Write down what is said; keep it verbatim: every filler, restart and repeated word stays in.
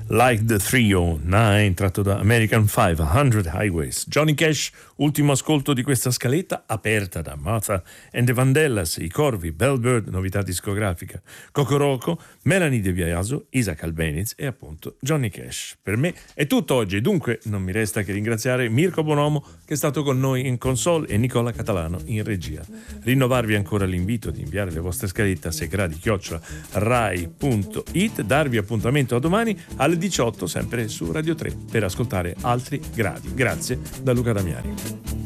Like the three oh nine, tratto da American cinquecento Highways. Johnny Cash, ultimo ascolto di questa scaletta, aperta da Martha and the Vandellas, I Corvi, Bellbird, novità discografica, Cocoroco, Melanie De Biaso, Isaac Albeniz e appunto Johnny Cash. Per me è tutto oggi, dunque non mi resta che ringraziare Mirko Bonomo che è stato con noi in console e Nicola Catalano in regia. Rinnovarvi ancora l'invito di inviare le vostre scalette a segradi chiocciola rai punto it, darvi appuntamento a domani alle diciotto sempre su Radio tre per ascoltare altri gradi. Grazie da Luca Damiani.